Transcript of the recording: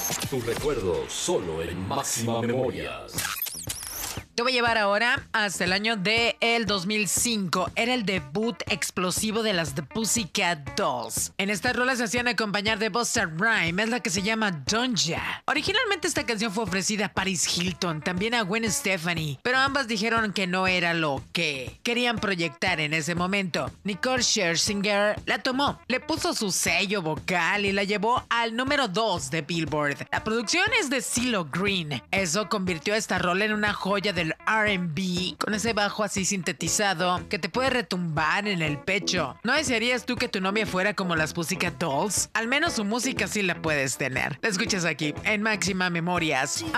Tu recuerdo solo en Máxima Memorias. Te voy a llevar ahora hasta el año de el 2005. Era el debut explosivo de las The Pussycat Dolls. En esta rola se hacían acompañar de Busta Rhymes, es la que se llama Donja. Originalmente esta canción fue ofrecida a Paris Hilton, también a Gwen Stefani, pero ambas dijeron que no era lo que querían proyectar en ese momento. Nicole Scherzinger la tomó, le puso su sello vocal y la llevó al número 2 de Billboard. La producción es de CeeLo Green. Eso convirtió a esta rola en una joya del R&B, con ese bajo así sintetizado que te puede retumbar en el pecho. ¿No desearías tú que tu novia fuera como las Pussycat Dolls? Al menos su música sí la puedes tener. La escuchas aquí en Máxima Memorias.